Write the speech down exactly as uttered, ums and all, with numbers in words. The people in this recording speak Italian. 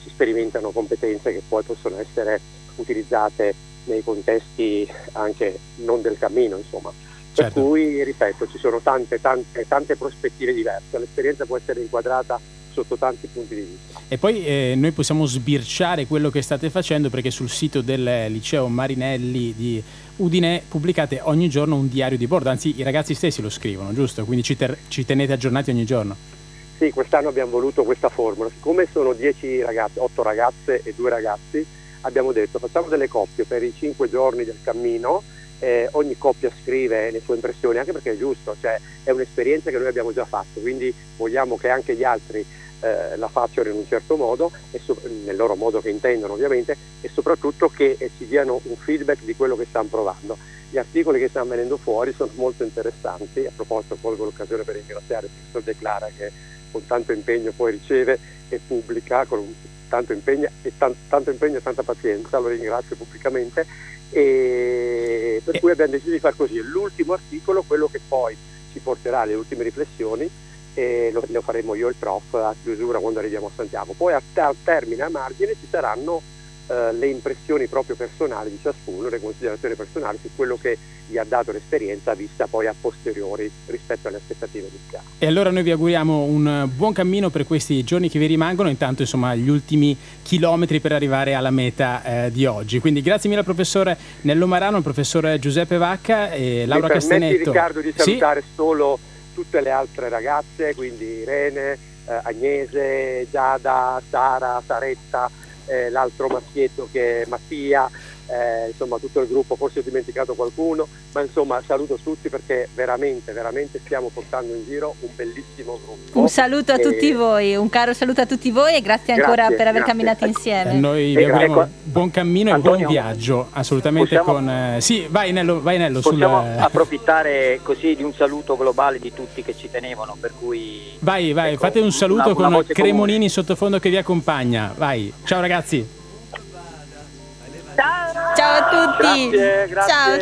si sperimentano competenze che poi possono essere utilizzate nei contesti anche non del cammino, insomma. Per Certo. cui, ripeto, ci sono tante, tante, tante prospettive diverse, l'esperienza può essere inquadrata sotto tanti punti di vista. E poi eh, noi possiamo sbirciare quello che state facendo, perché sul sito del liceo Marinelli di Udine pubblicate ogni giorno un diario di bordo, anzi i ragazzi stessi lo scrivono, giusto? Quindi ci, ter- ci tenete aggiornati ogni giorno. Sì, quest'anno abbiamo voluto questa formula. Siccome sono dieci ragazzi, otto ragazze e due ragazzi, abbiamo detto facciamo delle coppie per i cinque giorni del cammino. Eh, ogni coppia scrive le sue impressioni, anche perché è giusto, cioè è un'esperienza che noi abbiamo già fatto, quindi vogliamo che anche gli altri eh, la facciano in un certo modo, e so- nel loro modo che intendono ovviamente, e soprattutto che eh, ci diano un feedback di quello che stanno provando. Gli articoli che stanno venendo fuori sono molto interessanti. A proposito, colgo l'occasione per ringraziare il professor De Clara, che con tanto impegno poi riceve e pubblica, con un, tanto impegno e tan- tanto impegno e tanta pazienza, lo ringrazio pubblicamente. E per cui abbiamo deciso di fare così. L'ultimo articolo, quello che poi ci porterà alle ultime riflessioni, e lo, lo faremo io e il prof a chiusura quando arriviamo a Santiago. Poi a, a termine, a margine, ci saranno eh, le impressioni proprio personali di ciascuno, le considerazioni personali su quello che gli ha dato l'esperienza vista poi a posteriori rispetto alle aspettative iniziali. E allora noi vi auguriamo un buon cammino per questi giorni che vi rimangono, intanto insomma gli ultimi chilometri per arrivare alla meta eh, di oggi. Quindi grazie mille al professore Nello Marano, al professore Giuseppe Vacca e Laura Mi Castanetto. permetti, Riccardo, di salutare sì? solo tutte le altre ragazze, quindi Irene, eh, Agnese, Giada, Sara, Saretta, eh, l'altro maschietto che è Mattia, eh, insomma tutto il gruppo. Forse ho dimenticato qualcuno, ma insomma saluto tutti, perché veramente, veramente stiamo portando in giro un bellissimo gruppo. Un saluto a e... tutti voi, un caro saluto a tutti voi e grazie ancora Grazie, per aver grazie. camminato insieme. Eh, noi E vi auguriamo ecco, buon cammino e Antonio, buon viaggio, assolutamente. possiamo- con eh, sì, vai Nello, vai Nello Possiamo sul... approfittare così di un saluto globale di tutti che ci tenevano, per cui Vai, vai, ecco, fate un saluto una- una con voce Cremonini comune. in sottofondo che vi accompagna. Vai, ciao ragazzi. Ciao a tutti. Grazie, grazie. Ciao.